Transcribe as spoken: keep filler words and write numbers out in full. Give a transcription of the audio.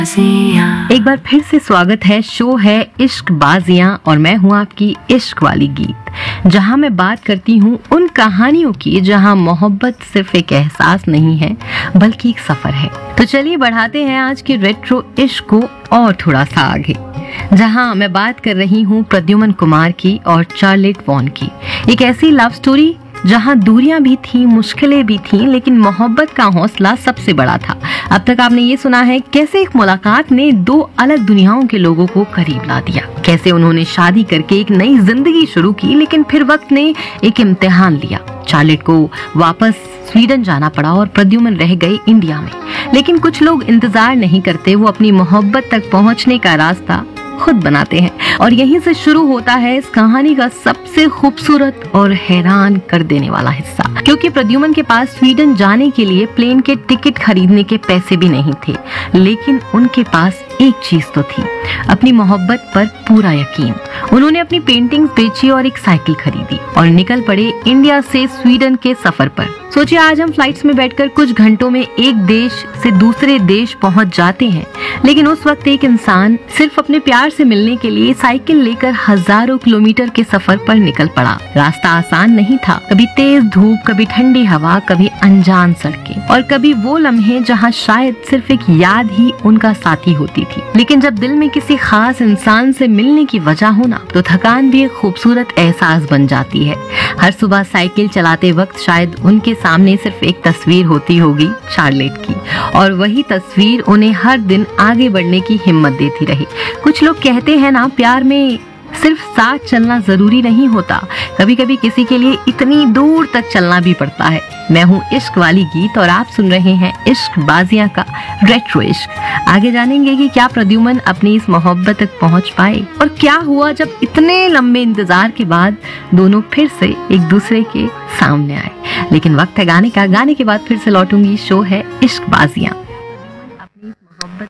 एक बार फिर से स्वागत है। शो है इश्क बाजियां और मैं हूं आपकी इश्क वाली गीत, जहां मैं बात करती हूं उन कहानियों की जहां मोहब्बत सिर्फ एक एहसास नहीं है बल्कि एक सफर है। तो चलिए बढ़ाते हैं आज के रेट्रो इश्क को और थोड़ा सा आगे, जहां मैं बात कर रही हूं प्रद्युमन कुमार की और चार्लेट वॉन की। एक ऐसी लव स्टोरी जहां दूरियां भी थी, मुश्किलें भी थी, लेकिन मोहब्बत का हौसला सबसे बड़ा था। अब तक आपने ये सुना है कैसे एक मुलाकात ने दो अलग दुनियाओं के लोगों को करीब ला दिया, कैसे उन्होंने शादी करके एक नई जिंदगी शुरू की, लेकिन फिर वक्त ने एक इम्तिहान लिया। चार्लेट को वापस स्वीडन जाना पड़ा और प्रद्युमन रह गए इंडिया में। लेकिन कुछ लोग इंतजार नहीं करते, वो अपनी मोहब्बत तक पहुंचने का रास्ता खुद बनाते हैं। और यहीं से शुरू होता है इस कहानी का सबसे खूबसूरत और हैरान कर देने वाला हिस्सा, क्योंकि प्रद्युमन के पास स्वीडन जाने के लिए प्लेन के टिकट खरीदने के पैसे भी नहीं थे, लेकिन उनके पास एक चीज तो थी, अपनी मोहब्बत पर पूरा यकीन। उन्होंने अपनी पेंटिंग्स बेची और एक साइकिल खरीदी और निकल पड़े इंडिया से स्वीडन के सफर पर। सोचिए, आज हम फ्लाइट्स में बैठकर कुछ घंटों में एक देश से दूसरे देश पहुंच जाते हैं, लेकिन उस वक्त एक इंसान सिर्फ अपने प्यार से मिलने के लिए साइकिल लेकर हजारों किलोमीटर के सफर पर निकल पड़ा। रास्ता आसान नहीं था, कभी तेज धूप, कभी ठंडी हवा, कभी अनजान सड़कें और कभी वो लम्हे जहां शायद सिर्फ एक याद ही उनका साथी होती थी। लेकिन जब दिल में किसी खास इंसान से मिलने की वजह हो ना, तो थकान भी एक खूबसूरत एहसास बन जाती है। हर सुबह साइकिल चलाते वक्त शायद उनके सामने सिर्फ एक तस्वीर होती होगी, चार्लेट की, और वही तस्वीर उन्हें हर दिन आगे बढ़ने की हिम्मत देती रही। कुछ लोग कहते हैं ना, प्यार में सिर्फ साथ चलना जरूरी नहीं होता, कभी कभी किसी के लिए इतनी दूर तक चलना भी पड़ता है। मैं हूँ इश्क वाली गीत और आप सुन रहे हैं इश्क बाजियां का रेट्रो इश्क। आगे जानेंगे कि क्या प्रद्युमन अपनी इस मोहब्बत तक पहुंच पाए और क्या हुआ जब इतने लंबे इंतजार के बाद दोनों फिर से एक दूसरे के सामने आए। लेकिन वक्त है गाने का, गाने के बाद फिर से लौटूंगी। शो है इश्क बाजियां। अपनी इस मोहब्बत